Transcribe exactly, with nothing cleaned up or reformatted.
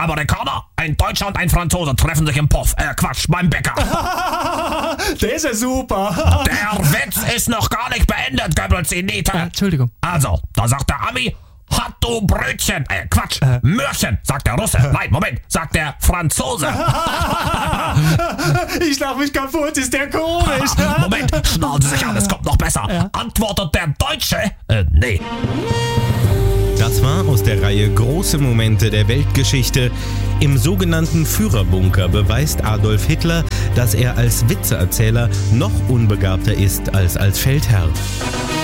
Amerikaner, ein Deutscher und ein Franzose treffen sich im Puff. Äh, Quatsch, beim Bäcker. Der ist ja super. Der Witz ist noch gar nicht beendet, Goebbels die Niete. Äh, Entschuldigung. Also, da sagt der Ami, hat du Brötchen. Äh, Quatsch, äh. Möhrchen, sagt der Russe. Nein, Moment, sagt der Franzose. Ich lach mich kaputt, ist der komisch. Moment, schnallen Sie sich an, es kommt noch besser. Ja. Antwortet der Deutsche, äh, nee. Das war aus der Reihe Große Momente der Weltgeschichte. Im sogenannten Führerbunker beweist Adolf Hitler, dass er als Witzeerzähler noch unbegabter ist als als Feldherr.